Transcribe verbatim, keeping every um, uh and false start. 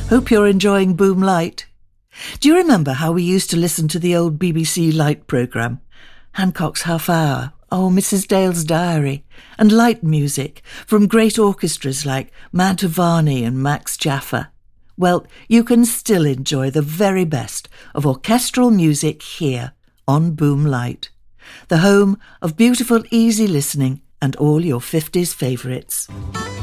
Hope you're enjoying Boom Light. Do you remember how we used to listen to the old B B C Light programme? Hancock's Half Hour, oh, Missus Dale's Diary, and light music from great orchestras like Mantovani and Max Jaffa. Well, you can still enjoy the very best of orchestral music here on Boom Light, the home of beautiful, easy listening and all your fifties favourites.